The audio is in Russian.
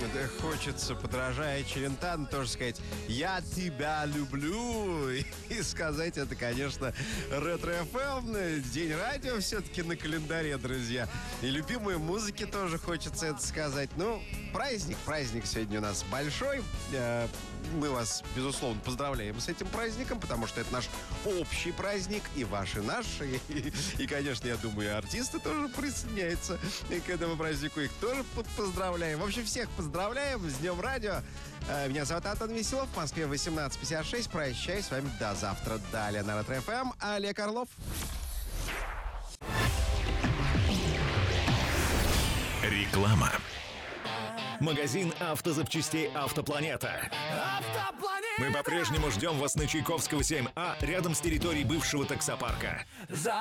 хочется, подражая Челентану, тоже сказать «Я тебя люблю». И сказать это, конечно, Ретро-ФМ. День радио все-таки на календаре, друзья. И любимой музыки тоже хочется это сказать. Ну, праздник сегодня у нас большой. Мы вас, безусловно, поздравляем с этим праздником, потому что это наш общий праздник, и ваш, и наш. И, конечно, я думаю, артисты тоже присоединяются к этому празднику. Их тоже поздравляем. В общем, всех поздравляем с Днем радио. Меня зовут Антон Веселов. В Москве 18:56. Прощаюсь с вами до завтра. Далее на Ретро-ФМ Олег Орлов. Реклама. Магазин автозапчастей «Автопланета». Мы по-прежнему ждем вас на Чайковского, 7А, рядом с территорией бывшего таксопарка.